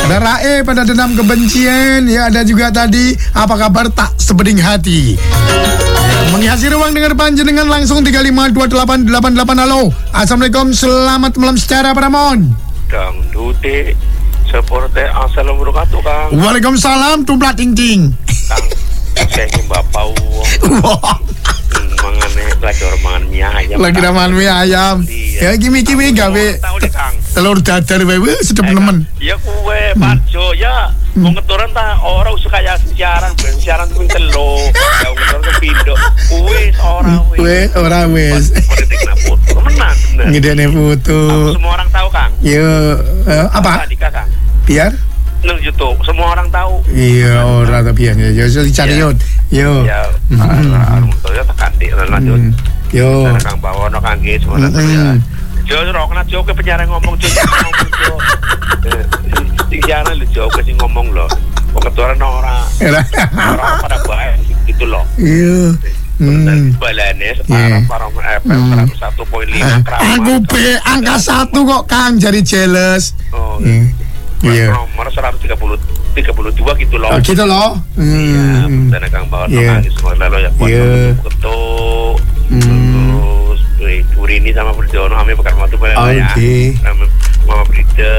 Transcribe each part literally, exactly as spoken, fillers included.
Ada Rae pada dendam kebencian. Ya, ada juga tadi apa kabar tak sebening hati. Ya, menghiasi ruang dengar panjenengan langsung tiga lima dua delapan delapan delapan. Halo. Assalamualaikum. Selamat malam secara Paramon. Kang Dude. Seperti assalamualaikum wabarakatuh, Kang. Waalaikumsalam. Tumplat ting ting. Kang, saya ingin bapak mangane lagi orang mangan mie ayam. Lagi mangan mie ayam. Ya gimi-gimi gawe telur dadar wae sedep nemen. Ya kuwe Parjo ya wong keturunan ta ora usah kaya siaran ben siaran kuwi telo. Ya keturunan kepindo. Wis ora wis. Wis ora wis. Politikna foto menang. Ngidene foto. Semua orang tahu, Kang. Yo apa? Kang. Biar nang YouTube semua orang tahu. Iya, ora ta biyen ya dicari yo. Yo. Ya, arung ya tekan dik lanjut. Yo. Kang Bawono Kang Ge semua ya. Jo ora kena jo ke penjara ngomong jo ngomong jo. Sing jarane lho jo sing ngomong lho. Wong keturunan ora. Ora pada bae gitu loh. Iya. Hmm. Balane sekarang para F M seratus satu koma lima Kramat. Aku be angka satu kok Kang jadi jealous. Oh. Iya. Nomor seratus tiga puluh tiga puluh dua gitu loh. Oh, gitu loh. Iya, dan Kang Bawono Kang semua lalu ya buat ketuk. Terus Turini sama Berjono kami pekan waktu pada ya. Mama Brida.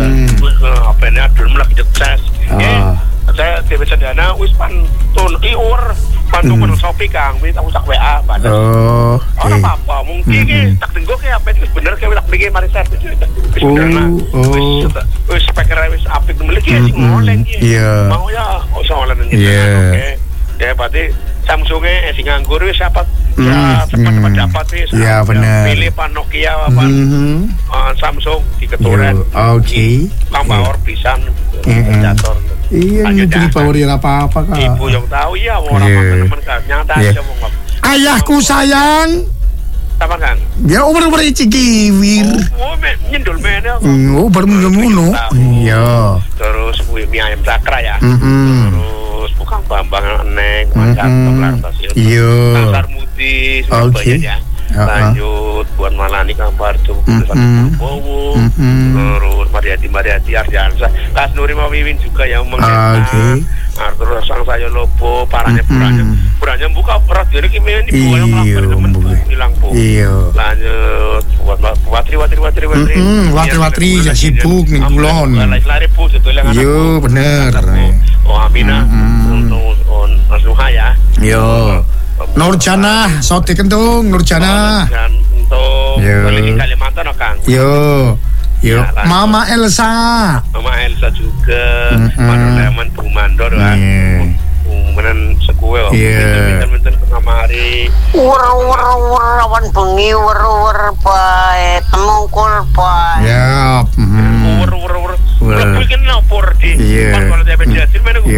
Apa ini adul lagi sukses. Eh, saya T V Cendana wis pantun iur pantun pun Shopee Kang, wis tak usak W A badan. Oh. Ora apa-apa, mungkin iki tak tenggo ki apa wis bener ki tak bikin mari set. Wis bener lah. Wis wis speaker wis apik memiliki sing oleh iki. Mau ya iso oleh nang oke. Ya berarti Samsung-e sing nganggur wis apa ya cepat-cepat dapat wis. Iya bener. Pilih pan Nokia apa Samsung di keturunan. Oke. Tambah or pisan jatuh. Iya, ini power ya apa-apa Kak. Ibu yang tahu ya orang teman Kang nyata aja ngomong. Ayahku sayang. Apa Kang? Ya umur-umur iki kiwir. Oh, nyendul mene. Oh, baru ngono. Iya. Terus kuwi mie ayam sakra ya. Terus bukan Bambang Neng, Mangkat Plantasi. Iya. Pasar Mudi Surabaya ya. Lanjut buat Malani Kampar tuh Bowo. Terus Mariati Mariati Ardiansa. Kas Nuri Mawiwin juga yang mengenal. Terus sang saya lopo parahnya puranya. Puranya buka radio ini kimi buka yang ngelakuin temen hilang po. Lanjut buat Watri Watri Watri Watri. Watri Watri ya sibuk nih kulon. Lari po setelah yang iya bener. Oh Aminah untuk Nasuha ya. Iya. Nurjana, Soti Kentung, Nurjana. Kentung. Balik Kalimantan Kang. Yo. Yo. Mama Elsa. Mama Elsa juga. Manuleman Bu Mandor kan. Kemudian sekuwe kok. Minten-minten ke kamari. Wer-wer awan bengi wer-wer bae, temungkul bae. Ya. Wer-wer bikin lapor di kalau dia berjelasin mana gue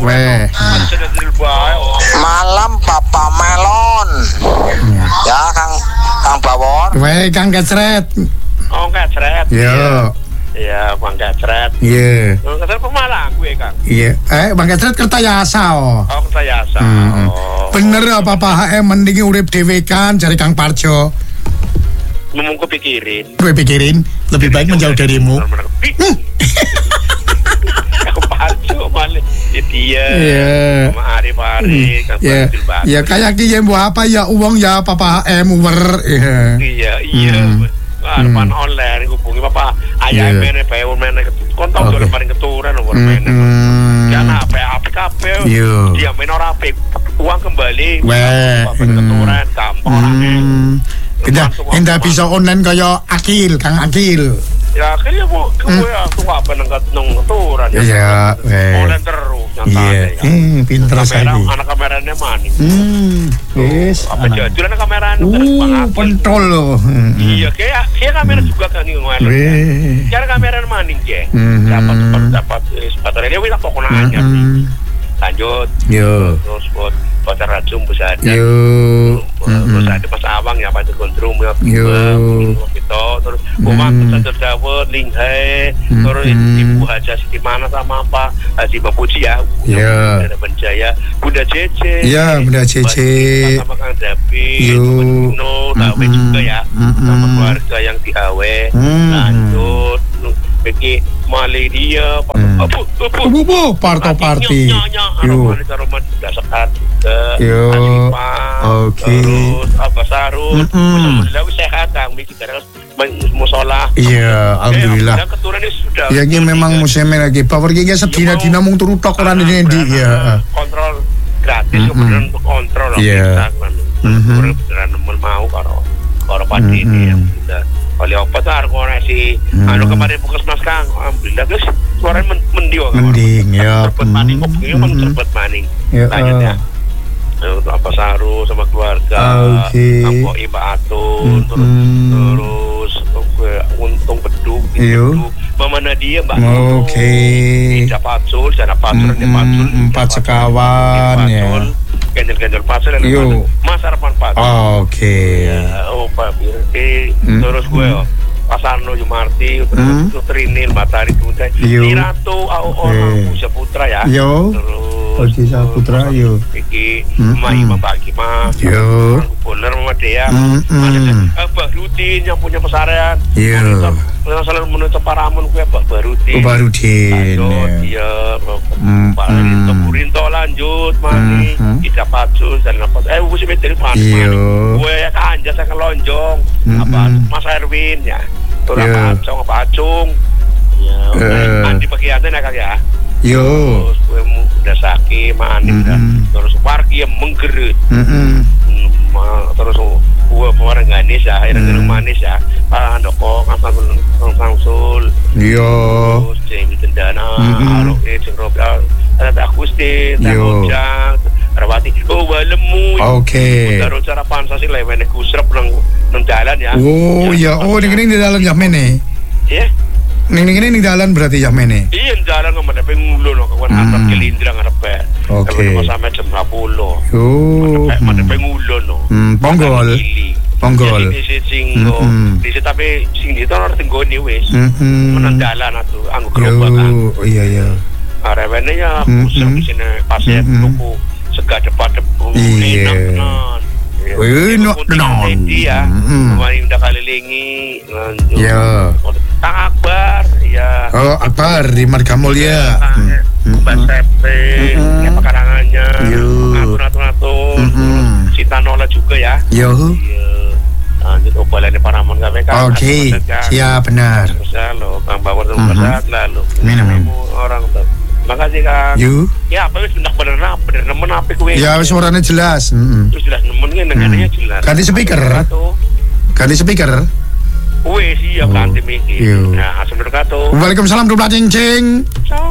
malam Papa Melon ya Kang Kang Bawon weh Kang Kecret oh Kecret iya iya Bang Kecret iya Bang Kecret Pemalang gue Kang iya eh Bang Kecret Kertayasa oh oh Kertayasa oh bener apa Pak H M mendingi urip dhewe kan cari Kang Parjo ngomong gue pikirin gue pikirin lebih baik menjauh darimu aku Parjo malah dia sama Arif Arif ya kayak dia mau apa ya uang ya Papa H M uwer iya iya Arman online hubungi Papa ayah mene bae mene kon tau dole paling keturunan uwer mene kan H P H P K P dia main ora H P uang kembali keturunan gampang orangnya Kita indah bisa online kaya Akil, Kang Akil. Ya akhirnya bu, gue ya tuh apa nengkat neng keturan. Iya, online terus. Iya, hmm, pinter sekali. Anak kameranya maning. Hmm, yes. Apa jalan kameranya? Uh, pentol loh. Iya, kayak kayak kamera juga kan nih ngomong. Cara kamera maning je. Dapat dapat sepatu dia wih tak pokoknya aja. Lanjut. Yo. Terus buat pacar racun bisa ada. Yo. Terus ada pas awang ya pada gondrong ya. Yo. Gitu terus rumah terus Dawud Linghai terus Ibu Haja di mana sama apa Haji Mapuji ya. Iya. Ada Benjaya Bunda Cece. Iya Bunda Cece. Sama Kang David. Yo. No, Dawe juga ya. Sama keluarga yang di Hawe. Lanjut P malaria, apa apa apa parto party. Yo. Aroma sudah sekat juga. Yo. Oke. Terus apa sarung. Alhamdulillah sehat kang miki terus musola. Iya, alhamdulillah. Keturunan sudah. Ya iki memang musimnya lagi. Power iki sedina-dina mung turu tok ora ndene ndi ya. Kontrol gratis kemudian untuk kontrol kita kan. Beneran mau karo karo padi ini yang sudah oleh apa tuh harga si anu kemarin puskesmas kang alhamdulillah guys suara mending mending ya cepet maning kok ini kan cepet maning lanjutnya untuk apa saru sama keluarga angkok Mbak Atun terus untung beduk Mama Nadia Mbak oke tidak pacul sana pacul pacul empat sekawan ya gendel-gendel pasar dan Mas Harapan Pasar. Oh, oke. Okay. Ya, oh Pak Birti, mm. terus gue oh, Pasarno Jumarti, terus mm. Trinil Matahari Tuntai, Ratu orang Usia Putra ya. Yo. Terus Usia Putra yo. Iki Mai Bagi Ma. Yo. Boner Mama Dea. Ada Mbak Rutin yang punya pesarian. Yo. Yang selalu menutup Paramun gue Mbak Barudin. Mbak Barudin. Iya. Pak Rinto Purinto lanjut mani. Tidak pacul dan apa? Eh gue sih dari mana? Gue ya kanjas saya kelonjong. Apa Mas Erwin ya? Turun pacung pacung. Ya. Andi bagiannya nak ya. Yo. Terus gue udah sakit mani udah. Terus parkir menggerut. Terus gue kemarin manis ya, akhirnya manis ya. Pak Handoko ngapa Samsul. Yo. Terus Jeng Tendana, Aro eh Jeng Robal, ada Agustin, Tanojang, Rawati. Oh, lemu. Oke. Terus cara pansasi lewene kusrep nang nang dalan ya. Oh, iya. Oh, ning kene di dalan ya mene. Iya. Ning kene ning dalan berarti ya mene. Iya, dalan kok mendepe ngulo no kawan arep kelindra ngarepe. Oke. Kalau sampai jam sepuluh. Oh. Mendepe ngulo no. Hmm, ponggol. Ponggol. Di sing di tapi sing itu ora tenggone wis. Menan dalan atuh anggo gerobakan. Oh, iya iya. Arepene ya kusrep di sini pasien tuku sega depat enak tenan. Wih, no, no. Iya, kemarin udah kelilingi. Ya. Kang Akbar, ya. Oh, Akbar di Margamul ya. Mbak Sepe, ya pekarangannya. Atur-atur-atur. Sita Nola juga ya. Yo. Iya. Lanjut obalannya Paramon K P K. Oke, siap benar. Bisa lo, Kang Bawor sehat lalu. Amin. Orang tuh. Makasih Kang. Yuk. Ya apa wis bener bener bener nemen apa kowe. Ya wis suaranya jelas. Heeh. Terus jelas nemen kan dengannya jelas. Ganti speaker. Ganti speaker. Wis iya ganti miki. Nah, assalamualaikum. Waalaikumsalam dua cincing.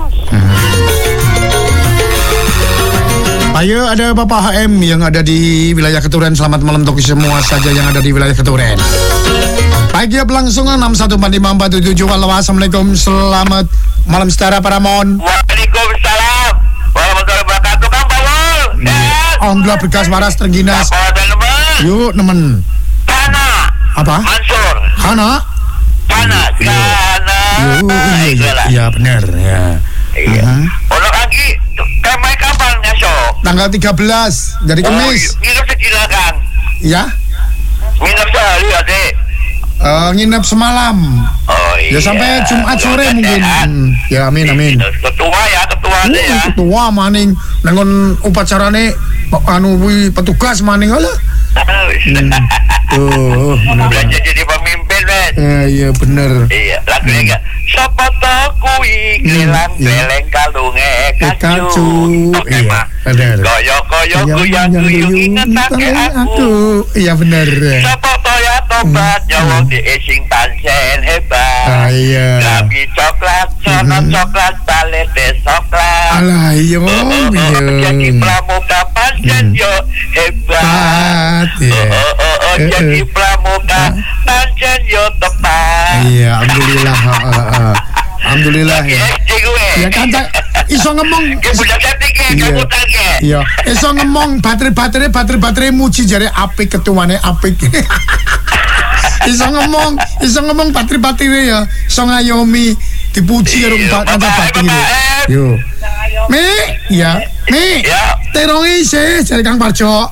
Ayo ada Bapak H M yang ada di wilayah Keturen. Selamat malam untuk semua saja yang ada di wilayah Keturen. Pagi pelangsungan enam satu empat lima empat tujuh tujuh. Halo, assalamualaikum. Selamat malam setara Paramon. Waalaikumsalam warahmatullahi wabarakatuh. Kang Bawol. Onglah berkas waras terginas. Yuk nemen. Kana. Apa? Mansur. Kana. Kana. Kana. Iya benar ya. Iya. Ono lagi. Kamai kapan ngasok? Tanggal tiga belas dari Kamis. Oh, nginep sejilakan. Ya. Nginep sehari ya, Dek. Uh, nginep semalam. Oh iya. Ya sampai Jumat sore mungkin. Hmm. Ya amin amin. Ketua ya, ketua uh, ya. Ketua maning nengon upacarane anu wi petugas maning ala. Hmm. Tuh, bener. Jadi pemimpin, Ben. Eh, iya bener. Iya, lagu hmm. enggak. Sapa to kuwi kelang beleng kalunge kacu. Iya, bener. Koyo-koyo guyang-guyung ingetake aku. Iya bener. Sapa to ya tobat nyawa di sing pancen hebat. Ah iya. Gabi coklat, sono coklat bale de coklat. Alah iya. Jadi pramuka pancen yo hebat. Oh oh oh jadi pramuka pancen yo tepat. Iya, alhamdulillah. Alhamdulillah ya. Ya kan iso ngomong. Iya. Iso ngomong baterai-baterai baterai-baterai muji jare apik ketuane apik. Iso ngomong, iso ngomong baterai-baterai ya. Iso ngayomi dipuji karo kanca baterai. Yo. Mi, ya. Mi. Terongi sih jare Kang Parjo.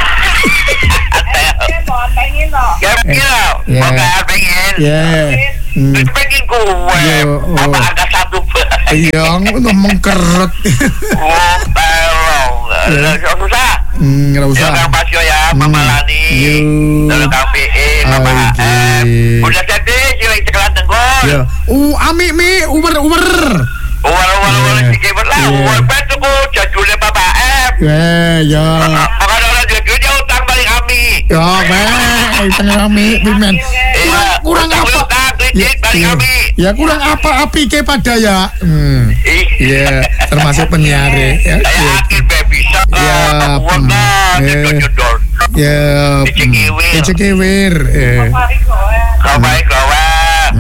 Pengen lo. Pengen lo. Pengen. Ya. Terus pengen gue. Apa agak satu. Iya, ngomong keret. Oh, tolong. Nggak usah. Nggak usah. Ya, Kang Pasio ya, Mama Lani. Lalu Kang P E, Mama H M. Udah jadi, silang cekalan tenggol. Ya. Uh, ami, mi, uber, uber. Uwal-uwal sikit berlah. Uwal betul ku jadulnya Bapak M. Ya, ya. Makan orang jadulnya utang balik kami. Ya, baik. Utang kami, Bimen. Kurang apa? Ya, ya, ya kurang apa api ke pada ya. Hmm. Iya, termasuk penyiar ya. Saya akhir bisa. Ya, ya, Dicekewir. Dicekewir. Kau baik kawan.